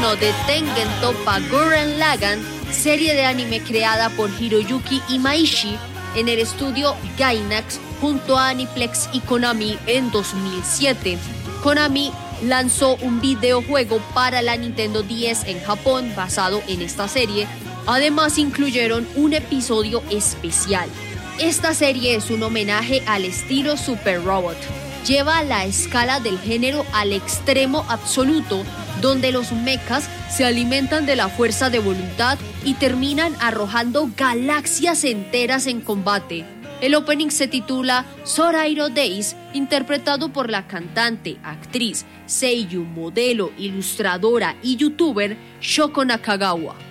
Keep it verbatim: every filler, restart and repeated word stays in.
uno de Tengen Toppa Gurren Lagann, serie de anime creada por Hiroyuki Imaishi en el estudio Gainax junto a Aniplex y Konami en dos mil siete. Konami lanzó un videojuego para la Nintendo diez en Japón basado en esta serie. Además incluyeron un episodio especial. Esta serie es un homenaje al estilo Super Robot. Lleva la escala del género al extremo absoluto, donde los mechas se alimentan de la fuerza de voluntad y terminan arrojando galaxias enteras en combate. El opening se titula Sorairo Days, interpretado por la cantante, actriz, seiyuu, modelo, ilustradora y youtuber Shoko Nakagawa.